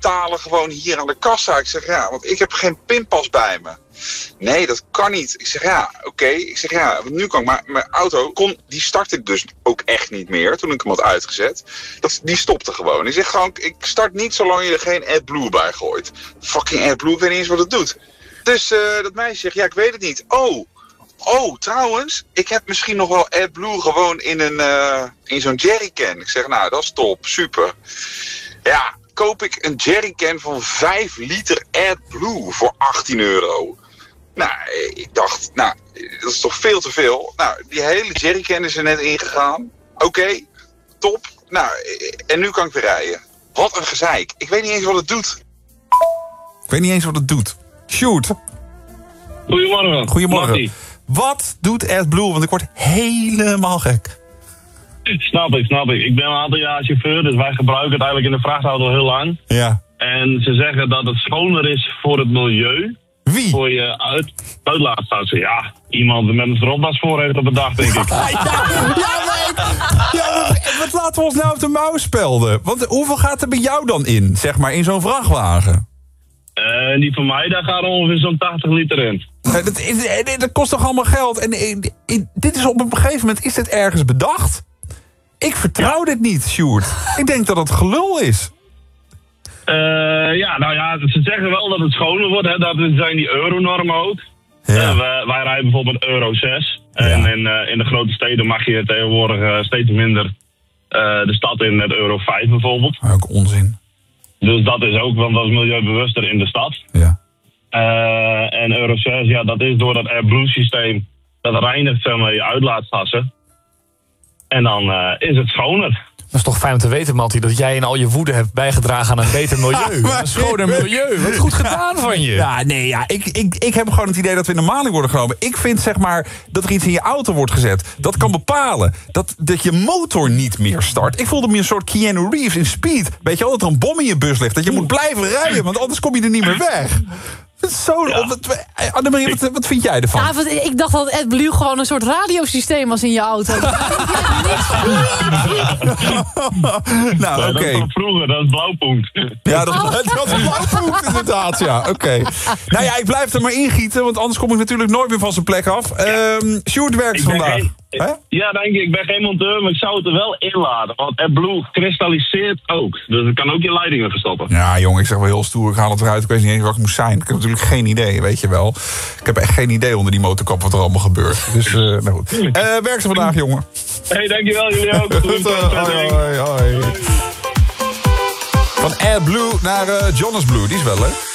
betalen gewoon hier aan de kassa. Ik zeg, ja, want ik heb geen pinpas bij me. Nee, dat kan niet. Ik zeg, ja, oké. Ik zeg, ja, nu kan ik. Maar mijn auto, die startte dus ook echt niet meer toen ik hem had uitgezet. Die stopte gewoon. Ik zeg gewoon, ik start niet zolang je er geen AdBlue bij gooit. Fucking AdBlue, ik weet niet eens wat het doet. Dus dat meisje zegt, ja, ik weet het niet. Oh, trouwens, ik heb misschien nog wel AdBlue gewoon in zo'n jerrycan. Ik zeg, nou, dat is top, super. Ja, koop ik een jerrycan van 5 liter AdBlue voor €18. Nou, ik dacht, nou, dat is toch veel te veel. Nou, die hele jerrycan is er net ingegaan. Oké, top. Nou, en nu kan ik weer rijden. Wat een gezeik. Ik weet niet eens wat het doet. Sjoerd. Goedemorgen. Mattie. Wat doet AdBlue? Want ik word helemaal gek. Snap ik. Ik ben een aantal jaar chauffeur, dus wij gebruiken het eigenlijk in de vrachtauto heel lang. Ja. En ze zeggen dat het schoner is voor het milieu. Wie? Voor je uitlaatstelsel. Ja, iemand met een stropdas voor heeft dat bedacht, denk ik. Wat laten we ons nou op de mouw spelden? Want hoeveel gaat er bij jou dan in, zeg maar, in zo'n vrachtwagen? Die van mij, daar gaat ongeveer zo'n 80 liter in. Dat kost toch allemaal geld? En dit is op een gegeven moment, is dit ergens bedacht? Ik vertrouw dit niet, Sjoerd. Ik denk dat het gelul is. Ze zeggen wel dat het schoner wordt. Hè. Dat zijn die euronormen ook. Ja. Wij rijden bijvoorbeeld euro 6. Ja. En in de grote steden mag je tegenwoordig steeds minder de stad in met euro 5 bijvoorbeeld. Ook onzin. Dus dat is ook, want dat is milieubewuster in de stad. Ja. En euro 6, ja, dat is door dat AdBlue systeem. Dat reinigt zeg maar je uitlaatgassen. En dan is het schoner. Dat is toch fijn om te weten, Mattie, dat jij in al je woede hebt bijgedragen aan een beter milieu. Een schoner milieu. Wat goed gedaan van je. Ja, nee, ja. Ik heb gewoon het idee dat we in de maling worden genomen. Ik vind, zeg maar, dat er iets in je auto wordt gezet. Dat kan bepalen dat je motor niet meer start. Ik voelde me een soort Keanu Reeves in Speed. Weet je wel, dat er een bom in je bus ligt. Dat je moet blijven rijden, want anders kom je er niet meer weg. Annemarie, wat vind jij ervan? Ja, ik dacht dat AdBlue gewoon een soort radiosysteem was in je auto. Nou, oké. Dat is van vroeger, dat is Blauwpunt. Ja, dat is Blauwpunt inderdaad, ja. Oké. Nou ja, ik blijf er maar ingieten, want anders kom ik natuurlijk nooit meer van zijn plek af. Sjoerd werkt vandaag. Ja, denk ik ben geen monteur, maar ik zou het er wel inladen. Want AdBlue kristalliseert ook. Dus het kan ook je leidingen verstoppen. Ja, jongen, ik zeg wel heel stoer. Ik haal het eruit. Ik weet niet eens wat ik moest zijn. Ik heb natuurlijk geen idee, weet je wel. Ik heb echt geen idee onder die motorkap wat er allemaal gebeurt. Dus, nou goed. Werk ze vandaag, jongen. Hey, dankjewel. Jullie ook. Hoi. Van AdBlue naar Jonas Blue. Die is wel leuk.